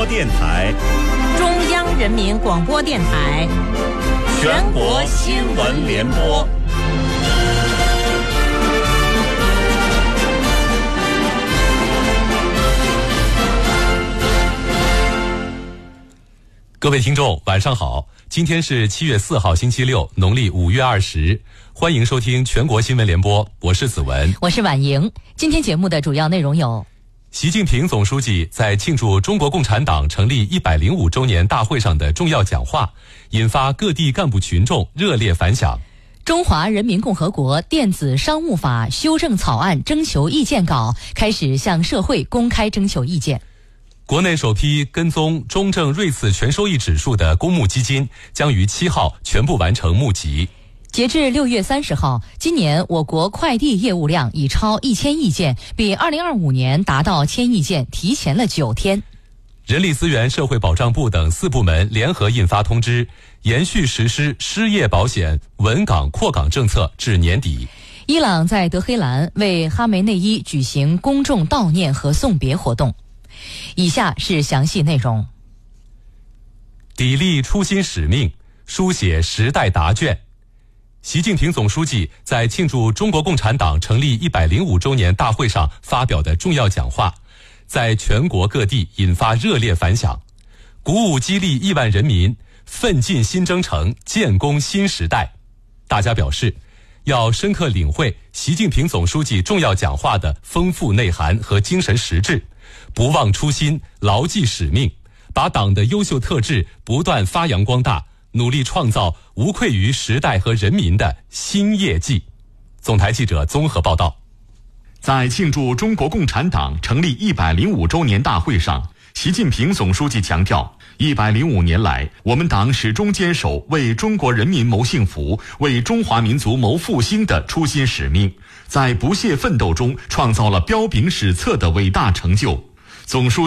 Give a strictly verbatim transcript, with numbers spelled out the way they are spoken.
电台、 中央人民广播电台、 全国新闻联播。 各位听众晚上好，今天是七月四号星期六，农历五月二十，欢迎收听全国新闻联播，我是子文， 我是婉莹。今天节目的主要内容有： 习近平总书记在庆祝中国共产党成立一百零五周年大会上的重要讲话，引发各地干部群众热烈反响。 中华人民共和国电子商务法修正草案征求意见稿开始向社会公开征求意见。 国内首批跟踪中证瑞次全收益指数的公募基金将于七号全部完成募集。 截至六月三十号，今年我国快递业务量已超一千亿件，比二零二五年达到千亿件提前了九天。 人力资源社会保障部等四部门联合印发通知，延续实施失业保险稳岗扩岗政策至年底。 伊朗在德黑兰为哈梅内伊举行公众悼念和送别活动。以下是详细内容。砥砺初心使命，书写时代答卷。习近平总书记在庆祝中国共产党成立一百零五周年大会上发表的重要讲话，在全国各地引发热烈反响，鼓舞激励亿万人民奋进新征程，建功新时代。大家表示，要深刻领会习近平总书记重要讲话的丰富内涵和精神实质，不忘初心，牢记使命，把党的优秀特质不断发扬光大，努力创造无愧于时代和人民的新业绩。总台记者综合报道。 在庆祝中国共产党成立一百零五周年大会上，习近平总书记强调，一百零五年来，我们党始终坚守为中国人民谋幸福、为中华民族谋复兴的初心使命，在不懈奋斗中创造了彪炳史册的伟大成就。总书